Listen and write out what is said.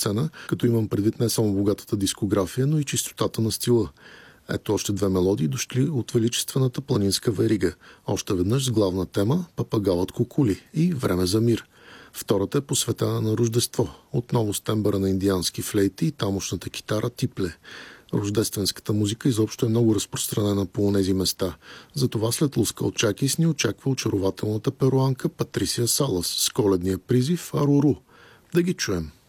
сцена, като имам предвид не само богатата дискография, но и чистотата на стила. Ето още две мелодии, дошли от величествената планинска верига. Още веднъж с главна тема «Папагалът Кукули» и «Време за мир». Втората е посветена на Рождество, отново с тембъра на индиански флейти и тамошната китара типле. Рождественската музика изобщо е много разпространена по онези места. Затова след Луска от Чакис ни очаква очарователната перуанка Патрисия Салас с коледния призив «Аруру». Да ги чуем.